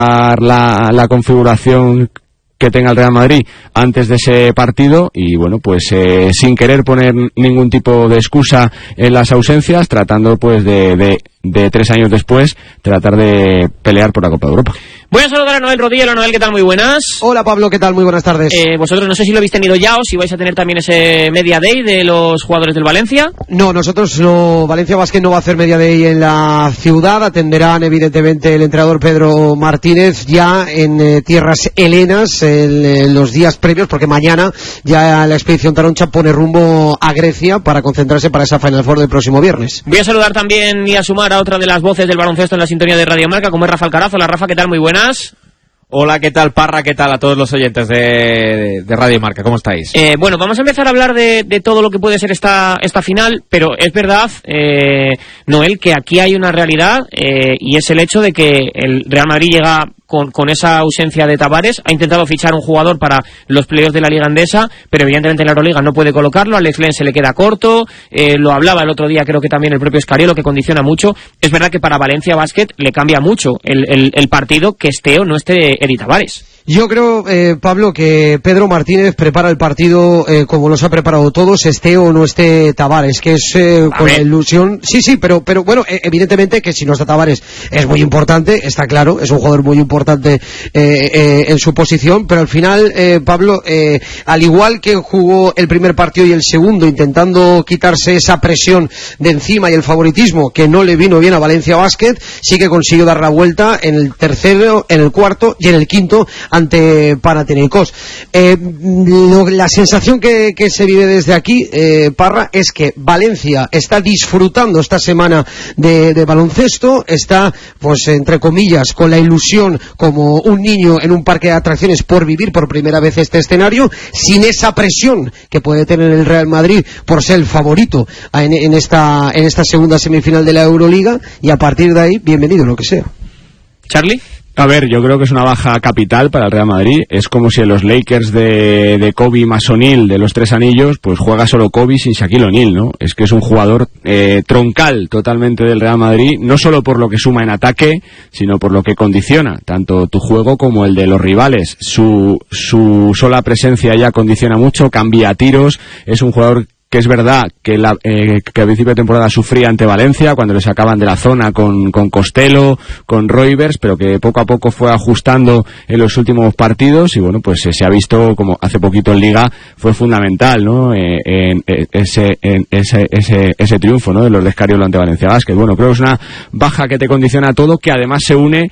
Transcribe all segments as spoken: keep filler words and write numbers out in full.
la, la configuración que tenga el Real Madrid antes de ese partido y bueno, pues eh, sin querer poner ningún tipo de excusa en las ausencias, tratando pues de, de, de tres años después tratar de pelear por la Copa de Europa. Voy a saludar a Noel Rodillo. Hola Noel, ¿qué tal? Muy buenas. Hola Pablo, ¿qué tal? Muy buenas tardes. Eh, vosotros no sé si lo habéis tenido ya o si vais a tener también ese Media Day de los jugadores del Valencia. No, nosotros no, Valencia Basket no va a hacer Media Day en la ciudad, atenderán evidentemente el entrenador Pedro Martínez ya en eh, tierras helenas en, en los días previos, porque mañana ya la expedición Taroncha pone rumbo a Grecia para concentrarse para esa Final Four del próximo viernes. Voy a saludar también y a sumar a otra de las voces del baloncesto en la sintonía de Radio Marca, como es Rafa Alcaraz. Hola Rafa, ¿qué tal? Muy buenas. Hola, ¿qué tal Parra? ¿Qué tal a todos los oyentes de, de Radio Marca? ¿Cómo estáis? Eh, bueno, vamos a empezar a hablar de, de todo lo que puede ser esta, esta final, pero es verdad, eh, Noel, que aquí hay una realidad eh, y es el hecho de que el Real Madrid llega con, con esa ausencia de Tavares, ha intentado fichar un jugador para los playoffs de la Liga Endesa, pero evidentemente en la Euroliga no puede colocarlo, a Alex Len se le queda corto, eh, lo hablaba el otro día, creo que también el propio Scariolo, que condiciona mucho. Es verdad que para Valencia Basket le cambia mucho el, el, el partido que esté o no esté Eri Tavares. Yo creo, eh, Pablo, que Pedro Martínez prepara el partido eh, como los ha preparado todos, esté o no esté Tavares, que es eh, con la ilusión. Sí, sí, pero, pero bueno, eh, evidentemente que si no está Tavares es muy importante, está claro, es un jugador muy importante eh, eh, en su posición, pero al final, eh, Pablo, eh, al igual que jugó el primer partido y el segundo, intentando quitarse esa presión de encima y el favoritismo que no le vino bien a Valencia Basket, sí que consiguió dar la vuelta en el tercero, en el cuarto y en el quinto ante Panathinaikos. Eh, lo, la sensación que, que se vive desde aquí, eh, Parra, es que Valencia está disfrutando esta semana de, de baloncesto, está, pues entre comillas, con la ilusión como un niño en un parque de atracciones por vivir por primera vez este escenario, sin esa presión que puede tener el Real Madrid por ser el favorito en, en, esta, en esta segunda semifinal de la Euroliga, y a partir de ahí, bienvenido lo que sea. Charlie. A ver, yo creo que es una baja capital para el Real Madrid. Es como si en los Lakers de, de Kobe más O'Neal, de los tres anillos, pues juega solo Kobe sin Shaquille O'Neal, ¿no? Es que es un jugador eh, troncal totalmente del Real Madrid, no solo por lo que suma en ataque, sino por lo que condiciona tanto tu juego como el de los rivales. Su, su sola presencia ya condiciona mucho, cambia tiros, es un jugador que es verdad que, la, eh, que a principio de temporada sufría ante Valencia cuando le sacaban de la zona con, con Costello, con Roivers, pero que poco a poco fue ajustando en los últimos partidos y bueno, pues eh, se ha visto como hace poquito en Liga fue fundamental, ¿no? Eh, en, en, ese, en ese, ese, ese triunfo, ¿no? De los de Scariolo ante Valencia Basket. Bueno, creo que es una baja que te condiciona todo, que además se une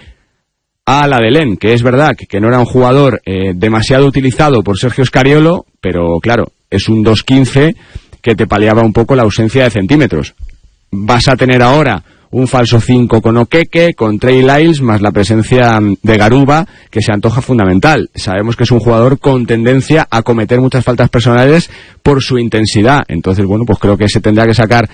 a la de Len, que es verdad que, que no era un jugador eh, demasiado utilizado por Sergio Scariolo, pero claro, es un dos quince que te paliaba un poco la ausencia de centímetros. Vas a tener ahora un falso cinco con Okeke, con Trey Lyles, más la presencia de Garuba, que se antoja fundamental. Sabemos que es un jugador con tendencia a cometer muchas faltas personales por su intensidad. Entonces, bueno, pues creo que se tendrá que sacar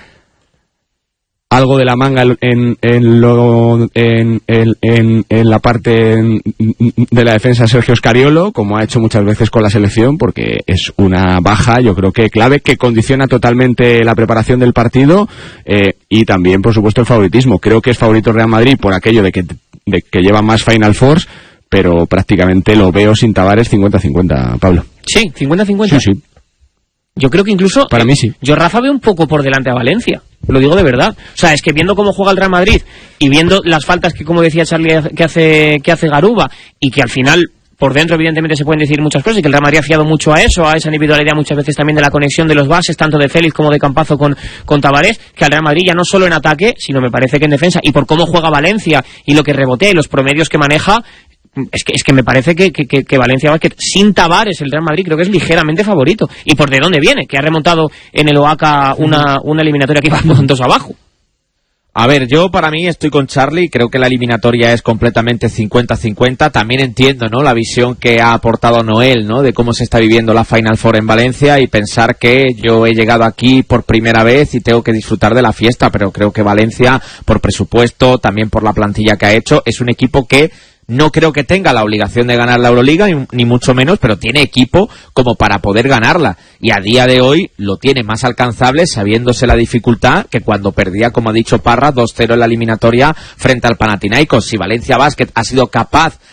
algo de la manga en, en, lo, en, en, en, en la parte de la defensa Sergio Scariolo, como ha hecho muchas veces con la selección, porque es una baja, yo creo que clave, que condiciona totalmente la preparación del partido eh, y también, por supuesto, el favoritismo. Creo que es favorito Real Madrid por aquello de que, de que lleva más Final Fours, pero prácticamente lo veo sin Tavares cincuenta cincuenta, Pablo. Sí, cincuenta cincuenta. Sí, sí. Yo creo que incluso... Para eh, mí sí. Yo, Rafa, veo un poco por delante a Valencia. Lo digo de verdad. O sea, es que viendo cómo juega el Real Madrid y viendo las faltas que, como decía Charlie, que hace, que hace Garuba, y que al final, por dentro, evidentemente, se pueden decir muchas cosas, y que el Real Madrid ha fiado mucho a eso, a esa individualidad muchas veces también de la conexión de los bases, tanto de Félix como de Campazo con, con Tavares, que al Real Madrid ya no solo en ataque, sino me parece que en defensa, y por cómo juega Valencia, y lo que rebotea, y los promedios que maneja, Es que, es que me parece que, que, que Valencia Basket sin Tavares, el Real Madrid, creo que es ligeramente favorito. ¿Y por de dónde viene? Que ha remontado en el Oaxaca una, una eliminatoria que iba dos abajo. A ver, yo para mí estoy con Charlie, creo que la eliminatoria es completamente cincuenta cincuenta, también entiendo, ¿no?, la visión que ha aportado Noel, ¿no?, de cómo se está viviendo la Final Four en Valencia, y pensar que yo he llegado aquí por primera vez y tengo que disfrutar de la fiesta, pero creo que Valencia, por presupuesto, también por la plantilla que ha hecho, es un equipo que no creo que tenga la obligación de ganar la Euroliga, ni, ni mucho menos, pero tiene equipo como para poder ganarla. Y a día de hoy lo tiene más alcanzable, sabiéndose la dificultad, que cuando perdía, como ha dicho Parra, dos cero en la eliminatoria frente al Panathinaikos. Si Valencia Basket ha sido capaz